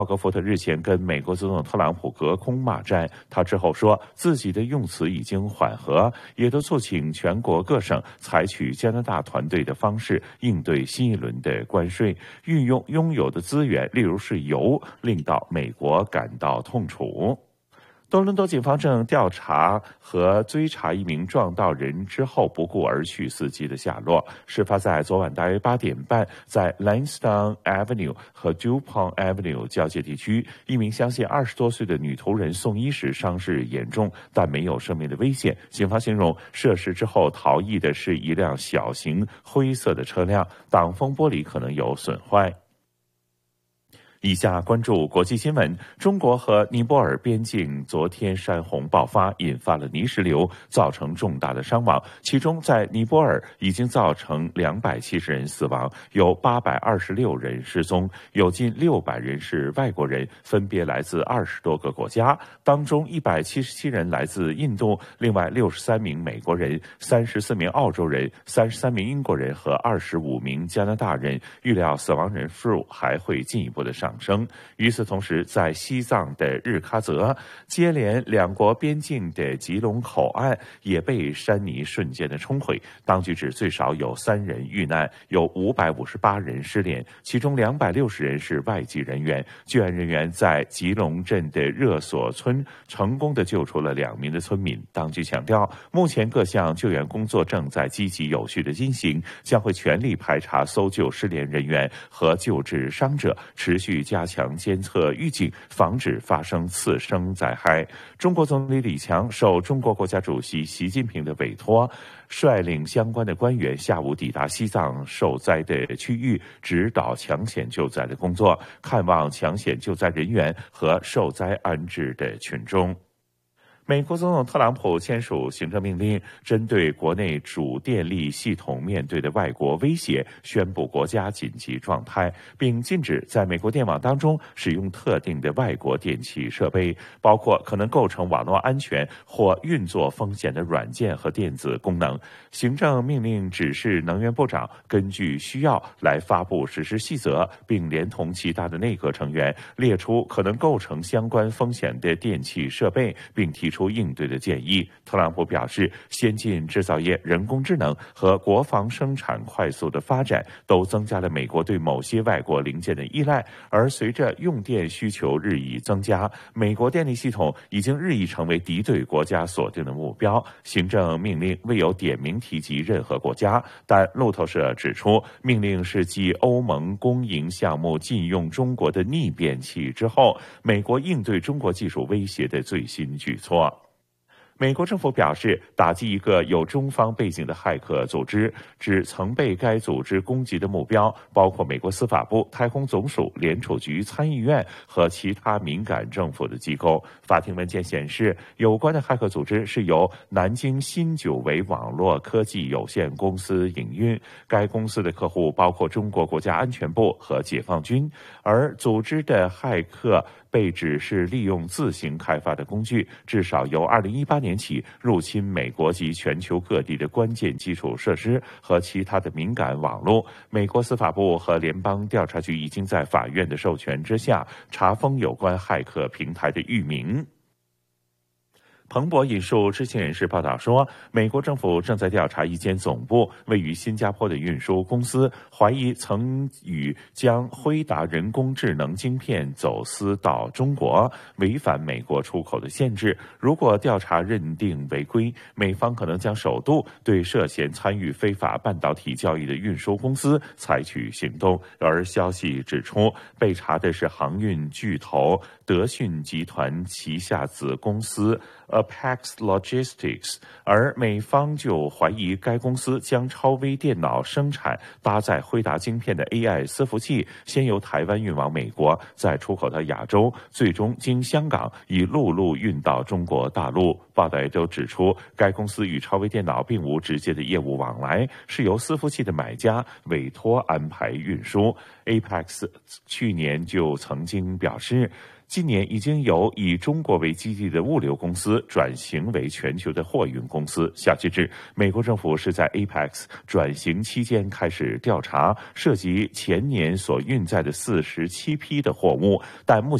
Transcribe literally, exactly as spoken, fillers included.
鲍格福特日前跟美国总统特朗普隔空骂战，他之后说自己的用词已经缓和，也都促请全国各省采取加拿大团队的方式应对新一轮的关税，运用拥有的资源，例如是油，令到美国感到痛楚。多伦多警方正调查和追查一名撞到人之后不顾而去司机的下落。事发在昨晚大约八点半，在 Lansdowne Avenue 和 Dupont Avenue 交界地区，一名相信二十多岁的女途人送医时伤势严重，但没有生命的危险。警方形容涉事之后逃逸的是一辆小型灰色的车辆，挡风玻璃可能有损坏。以下关注国际新闻。中国和尼泊尔边境昨天山洪爆发，引发了泥石流，造成重大的伤亡。其中，在尼泊尔已经造成两百七十人死亡，有八百二十六人失踪，有近六百人是外国人，分别来自二十多个国家。当中一百七十七人来自印度，另外六十三名美国人、三十四名澳洲人、三十三名英国人和二十五名加拿大人。预料死亡人数还会进一步的上升。与此同时，在西藏的日喀则，接连两国边境的吉隆口岸也被山泥瞬间的冲毁。当局指最少有三人遇难，有五百五十八人失联，其中两百六十人是外籍人员。救援人员在吉隆镇的热索村成功的救出了两名的村民。当局强调，目前各项救援工作正在积极有序的进行，将会全力排查搜救失联人员和救治伤者，持续加强监测预警，防止发生次生灾害。中国总理李强受中国国家主席习近平的委托，率领相关的官员下午抵达西藏受灾的区域，指导抢险救灾的工作，看望抢险救灾人员和受灾安置的群众。美国总统特朗普签署行政命令，针对国内主电力系统面对的外国威胁，宣布国家紧急状态，并禁止在美国电网当中使用特定的外国电气设备，包括可能构成网络安全或运作风险的软件和电子功能。行政命令指示能源部长根据需要来发布实施细则，并连同其他的内阁成员列出可能构成相关风险的电气设备，并提出应对的建议。特朗普表示，先进制造业、人工智能和国防生产快速的发展，都增加了美国对某些外国零件的依赖，而随着用电需求日益增加，美国电力系统已经日益成为敌对国家锁定的目标。行政命令未有点名提及任何国家，但路透社指出，命令是继欧盟公营项目禁用中国的逆变器之后，美国应对中国技术威胁的最新举措。美国政府表示，打击一个有中方背景的骇客组织，指曾被该组织攻击的目标包括美国司法部、太空总署、联储局、参议院和其他敏感政府的机构。法庭文件显示，有关的骇客组织是由南京新九维网络科技有限公司营运，该公司的客户包括中国国家安全部和解放军，而组织的骇客被指是利用自行开发的工具，至少由二零一八年起入侵美国及全球各地的关键基础设施和其他的敏感网络。美国司法部和联邦调查局已经在法院的授权之下查封有关骇客平台的域名。彭博引述知情人士报道说，美国政府正在调查一间总部位于新加坡的运输公司，怀疑曾与将辉达人工智能晶片走私到中国，违反美国出口的限制。如果调查认定违规，美方可能将首度对涉嫌参与非法半导体交易的运输公司采取行动。而消息指出，被查的是航运巨头德讯集团旗下子公司Apex Logistics， 而美方就怀疑该公司将超微电脑生产搭载辉达晶片的 A I 伺服器，先由台湾运往美国，再出口到亚洲，最终经香港以陆路运到中国大陆。报道也都指出，该公司与超微电脑并无直接的业务往来，是由伺服器的买家委托安排运输。 Apex 去年就曾经表示，今年已经有以中国为基地的物流公司转型为全球的货运公司。消息指，美国政府是在 Apex 转型期间开始调查涉及前年所运载的四十七批的货物，但目前